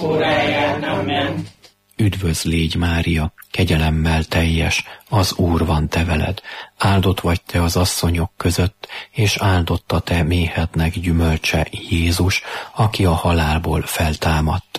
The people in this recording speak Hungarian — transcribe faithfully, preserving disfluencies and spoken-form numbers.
Amen. Üdvözl légy, Mária, kegyelemmel teljes, az Úr van te veled. Áldott vagy te az asszonyok között, és áldott a te méhednek gyümölcse, Jézus, aki a halálból feltámadt.